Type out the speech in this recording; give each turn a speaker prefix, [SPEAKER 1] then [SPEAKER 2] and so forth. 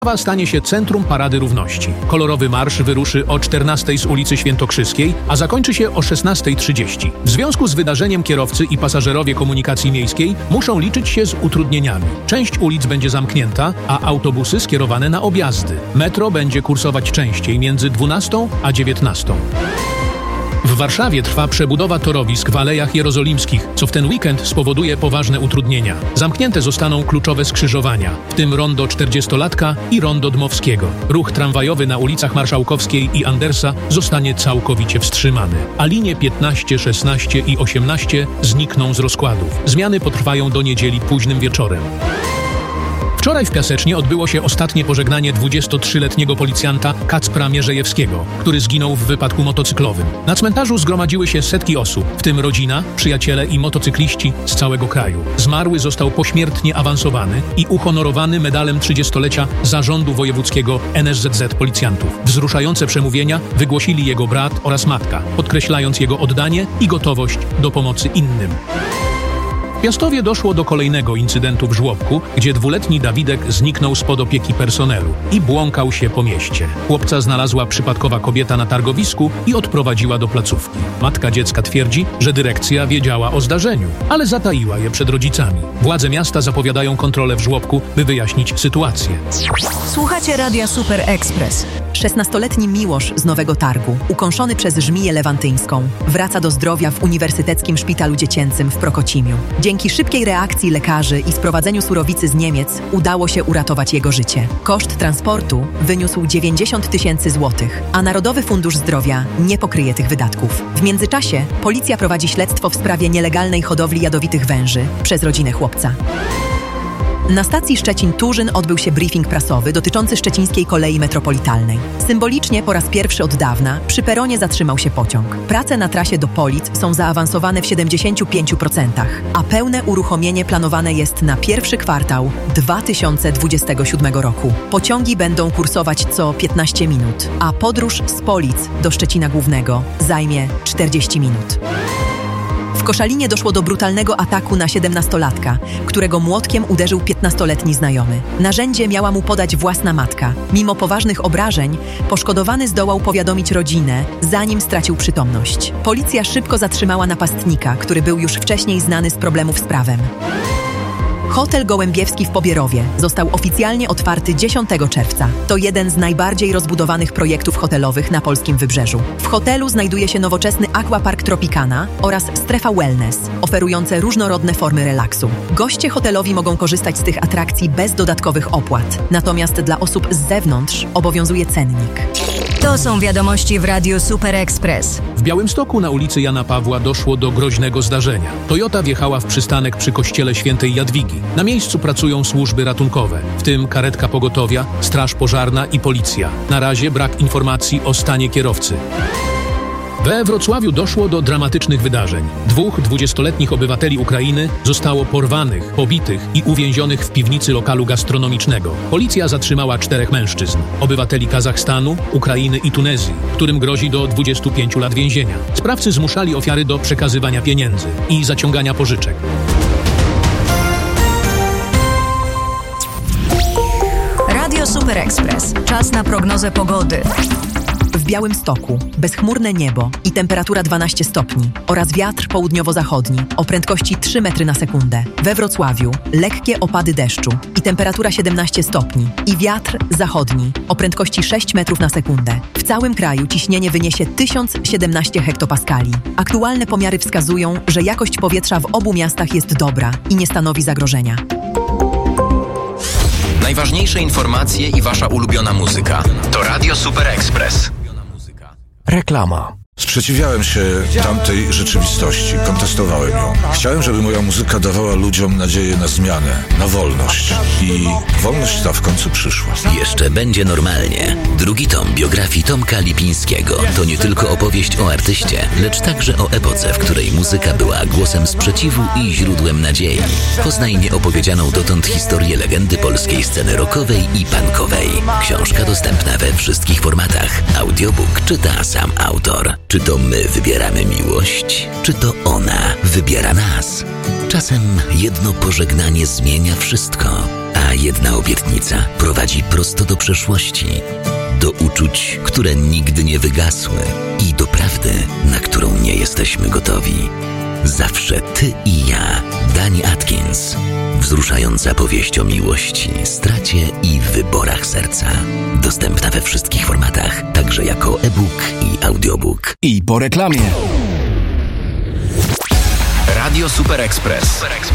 [SPEAKER 1] Warszawa stanie się centrum Parady Równości. Kolorowy marsz wyruszy o 14:00 z ulicy Świętokrzyskiej, a zakończy się o 16:30. W związku z wydarzeniem kierowcy i pasażerowie komunikacji miejskiej muszą liczyć się z utrudnieniami. Część ulic będzie zamknięta, a autobusy skierowane na objazdy. Metro będzie kursować częściej między 12:00 a 19:00. W Warszawie trwa przebudowa torowisk w Alejach Jerozolimskich, co w ten weekend spowoduje poważne utrudnienia. Zamknięte zostaną kluczowe skrzyżowania, w tym rondo 40-latka i rondo Dmowskiego. Ruch tramwajowy na ulicach Marszałkowskiej i Andersa zostanie całkowicie wstrzymany, a linie 15, 16 i 18 znikną z rozkładów. Zmiany potrwają do niedzieli późnym wieczorem. Wczoraj w Piasecznie odbyło się ostatnie pożegnanie 23-letniego policjanta Kacpra Mierzejewskiego, który zginął w wypadku motocyklowym. Na cmentarzu zgromadziły się setki osób, w tym rodzina, przyjaciele i motocykliści z całego kraju. Zmarły został pośmiertnie awansowany i uhonorowany medalem 30-lecia Zarządu Wojewódzkiego NSZZ Policjantów. Wzruszające przemówienia wygłosili jego brat oraz matka, podkreślając jego oddanie i gotowość do pomocy innym. W Piastowie doszło do kolejnego incydentu w żłobku, gdzie 2-letni Dawidek zniknął spod opieki personelu i błąkał się po mieście. Chłopca znalazła przypadkowa kobieta na targowisku i odprowadziła do placówki. Matka dziecka twierdzi, że dyrekcja wiedziała o zdarzeniu, ale zataiła je przed rodzicami. Władze miasta zapowiadają kontrolę w żłobku, by wyjaśnić sytuację.
[SPEAKER 2] Słuchacie Radia Super Express. 16-letni Miłosz z Nowego Targu, ukąszony przez żmiję lewantyńską, wraca do zdrowia w Uniwersyteckim Szpitalu Dziecięcym w Prokocimiu. Dzięki szybkiej reakcji lekarzy i sprowadzeniu surowicy z Niemiec udało się uratować jego życie. Koszt transportu wyniósł 90 000 złotych, a Narodowy Fundusz Zdrowia nie pokryje tych wydatków. W międzyczasie policja prowadzi śledztwo w sprawie nielegalnej hodowli jadowitych węży przez rodzinę chłopca. Na stacji Szczecin-Turzyn odbył się briefing prasowy dotyczący szczecińskiej kolei metropolitalnej. Symbolicznie po raz pierwszy od dawna przy peronie zatrzymał się pociąg. Prace na trasie do Polic są zaawansowane w 75%, a pełne uruchomienie planowane jest na pierwszy kwartał 2027 roku. Pociągi będą kursować co 15 minut, a podróż z Polic do Szczecina Głównego zajmie 40 minut. W Koszalinie doszło do brutalnego ataku na 17-latka, którego młotkiem uderzył 15-letni znajomy. Narzędzie miała mu podać własna matka. Mimo poważnych obrażeń, poszkodowany zdołał powiadomić rodzinę, zanim stracił przytomność. Policja szybko zatrzymała napastnika, który był już wcześniej znany z problemów z prawem. Hotel Gołębiewski w Pobierowie został oficjalnie otwarty 10 czerwca. To jeden z najbardziej rozbudowanych projektów hotelowych na polskim wybrzeżu. W hotelu znajduje się nowoczesny aquapark Tropicana oraz strefa wellness, oferujące różnorodne formy relaksu. Goście hotelowi mogą korzystać z tych atrakcji bez dodatkowych opłat. Natomiast dla osób z zewnątrz obowiązuje cennik.
[SPEAKER 3] To są wiadomości w Radiu Super Express.
[SPEAKER 1] W Białymstoku na ulicy Jana Pawła doszło do groźnego zdarzenia. Toyota wjechała w przystanek przy kościele Świętej Jadwigi. Na miejscu pracują służby ratunkowe, w tym karetka pogotowia, straż pożarna i policja. Na razie brak informacji o stanie kierowcy. We Wrocławiu doszło do dramatycznych wydarzeń. 2 20-letnich obywateli Ukrainy zostało porwanych, pobitych i uwięzionych w piwnicy lokalu gastronomicznego. Policja zatrzymała 4 mężczyzn, obywateli Kazachstanu, Ukrainy i Tunezji, którym grozi do 25 lat więzienia. Sprawcy zmuszali ofiary do przekazywania pieniędzy i zaciągania pożyczek.
[SPEAKER 3] Radio Super Express. Czas na prognozę pogody.
[SPEAKER 2] W Białymstoku bezchmurne niebo i temperatura 12 stopni oraz wiatr południowo-zachodni o prędkości 3 metry na sekundę. We Wrocławiu lekkie opady deszczu i temperatura 17 stopni i wiatr zachodni o prędkości 6 metrów na sekundę. W całym kraju ciśnienie wyniesie 1017 hektopaskali. Aktualne pomiary wskazują, że jakość powietrza w obu miastach jest dobra i nie stanowi zagrożenia.
[SPEAKER 4] Najważniejsze informacje i wasza ulubiona muzyka. To Radio Super Express.
[SPEAKER 5] Reklama.
[SPEAKER 6] Sprzeciwiałem się tamtej rzeczywistości, kontestowałem ją. Chciałem, żeby moja muzyka dawała ludziom nadzieję na zmianę, na wolność. I wolność ta w końcu przyszła.
[SPEAKER 7] Jeszcze będzie normalnie. Drugi tom biografii Tomka Lipińskiego to nie tylko opowieść o artyście, lecz także o epoce, w której muzyka była głosem sprzeciwu i źródłem nadziei. Poznaj nieopowiedzianą dotąd historię legendy polskiej sceny rockowej i punkowej. Książka dostępna we wszystkich formatach. Audiobook czyta sam autor. Czy to my wybieramy miłość? Czy to ona wybiera nas? Czasem jedno pożegnanie zmienia wszystko, Ta jedna obietnica prowadzi prosto do przeszłości, do uczuć, które nigdy nie wygasły i do prawdy, na którą nie jesteśmy gotowi. Zawsze ty i ja. Dani Atkins. Wzruszająca powieść o miłości, stracie i wyborach serca. Dostępna we wszystkich formatach, także jako e-book i audiobook.
[SPEAKER 5] I po reklamie.
[SPEAKER 4] Radio Super Express.